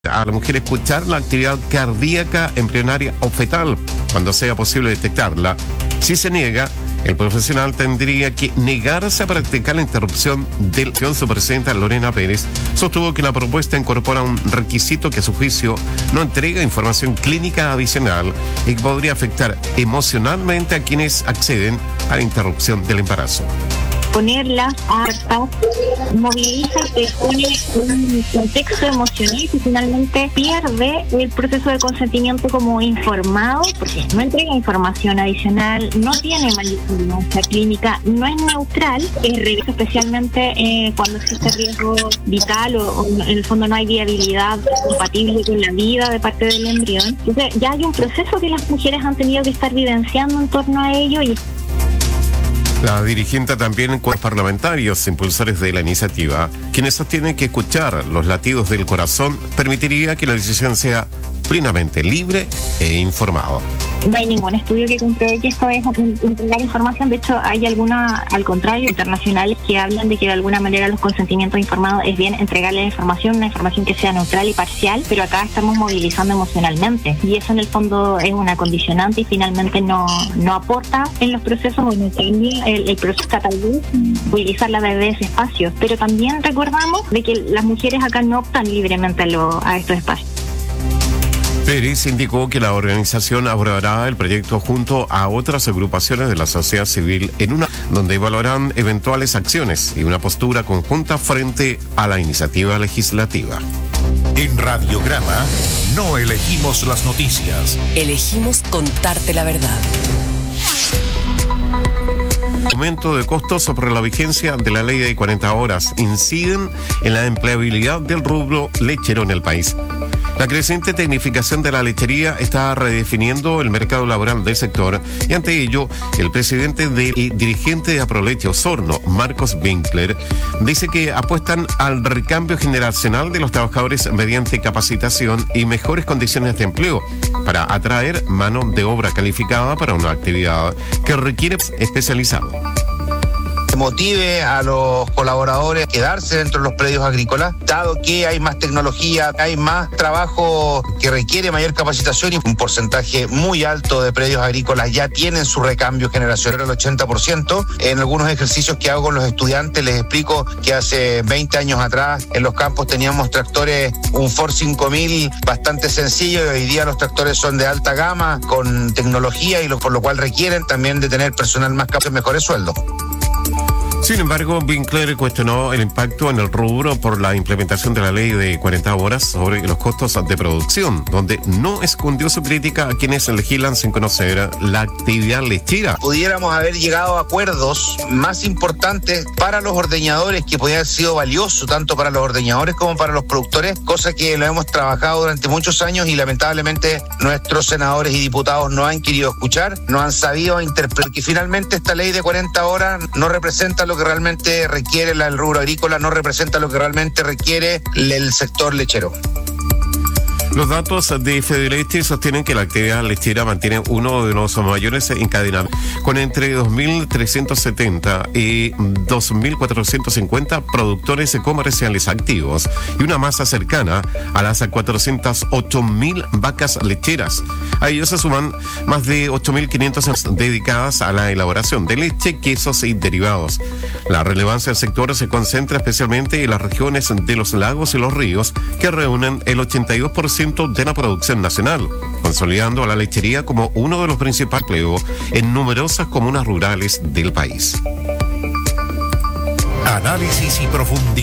a la mujer escuchar la actividad cardíaca embrionaria o fetal cuando sea posible detectarla. Si se niega, el profesional tendría que negarse a practicar la interrupción del... Su presidenta Lorena Pérez sostuvo que la propuesta incorpora un requisito que a su juicio no entrega información clínica adicional y que podría afectar emocionalmente a quienes acceden a la interrupción del embarazo. Ponerlas hartas moviliza y pone un contexto emocional que finalmente pierde el proceso de consentimiento como informado, porque no entrega información adicional, no tiene vigilancia clínica, no es neutral, es riesgo especialmente cuando existe riesgo vital o en el fondo no hay viabilidad compatible con la vida de parte del embrión. Entonces ya hay un proceso que las mujeres han tenido que estar vivenciando en torno a ello. Y la dirigente también con los parlamentarios impulsores de la iniciativa, quienes sostienen que escuchar los latidos del corazón permitiría que la decisión sea plenamente libre e informado. No hay ningún estudio que compruebe que esto es entregar información. De hecho, hay algunas, al contrario, internacionales que hablan de que de alguna manera los consentimientos informados es bien entregarle una información que sea neutral y parcial, pero acá estamos movilizando emocionalmente y eso en el fondo es una condicionante y finalmente no aporta en los procesos o no cambia el proceso tal vez movilizarla desde ese espacio. Pero también recordamos de que las mujeres acá no optan libremente a estos espacios. Pérez indicó que la organización abordará el proyecto junto a otras agrupaciones de la sociedad civil en una donde evaluarán eventuales acciones y una postura conjunta frente a la iniciativa legislativa. En Radiograma no elegimos las noticias. Elegimos contarte la verdad. Aumento de costos sobre la vigencia de la ley de 40 horas inciden en la empleabilidad del rubro lechero en el país. La creciente tecnificación de la lechería está redefiniendo el mercado laboral del sector y ante ello, el presidente y dirigente de Aproleche Osorno, Marcos Winkler, dice que apuestan al recambio generacional de los trabajadores mediante capacitación y mejores condiciones de empleo para atraer mano de obra calificada para una actividad que requiere especializado. Motive a los colaboradores a quedarse dentro de los predios agrícolas, dado que hay más tecnología, hay más trabajo que requiere mayor capacitación y un porcentaje muy alto de predios agrícolas ya tienen su recambio generacional al 80%. En algunos ejercicios que hago con los estudiantes les explico que hace 20 años atrás en los campos teníamos tractores, un Ford 5000 bastante sencillo y hoy día los tractores son de alta gama con tecnología y por lo cual requieren también de tener personal más capaz y mejores sueldos. Sin embargo, Winkler cuestionó el impacto en el rubro por la implementación de la ley de 40 horas sobre los costos de producción, donde no escondió su crítica a quienes legislan sin conocer la actividad lechera. Pudiéramos haber llegado a acuerdos más importantes para los ordeñadores que podría haber sido valioso tanto para los ordeñadores como para los productores, cosa que lo hemos trabajado durante muchos años y lamentablemente nuestros senadores y diputados no han querido escuchar, no han sabido interpretar, que finalmente esta ley de 40 horas no representa lo que realmente requiere el rubro agrícola, no representa lo que realmente requiere el sector lechero. Los datos de Fedeleche sostienen que la actividad lechera mantiene uno de los mayores encadenamientos, con entre 2.370 y 2.450 productores comerciales activos y una masa cercana a las 408.000 vacas lecheras. A ellos se suman más de 8.500 dedicadas a la elaboración de leche, quesos y derivados. La relevancia del sector se concentra especialmente en las regiones de los lagos y los ríos, que reúnen el 82% de la producción nacional, consolidando a la lechería como uno de los principales empleos en numerosas comunas rurales del país. Análisis y profundidad.